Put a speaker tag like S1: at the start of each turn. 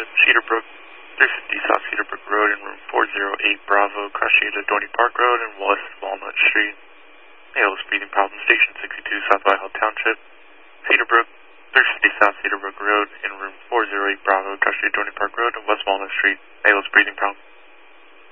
S1: Township, Cedarbrook, 350 South Cedarbrook Road in room 408 Bravo, crossing to Donny Park Road and West Walnut Street. Male with breathing problem, Station 62 South Whitehall Township, Cedarbrook, 350 South Cedarbrook Road in room 408 Bravo, crossing to Donny Park Road and West Walnut Street. Male with breathing problem.